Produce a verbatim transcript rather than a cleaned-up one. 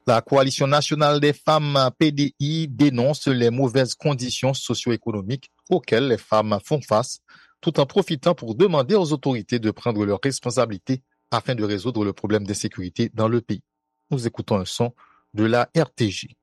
La Coalition nationale des femmes P D I dénonce les mauvaises conditions socio-économiques auxquelles les femmes font face, tout en profitant pour demander aux autorités de prendre leurs responsabilités afin de résoudre le problème d'insécurité dans le pays. Nous écoutons un son de la R T J.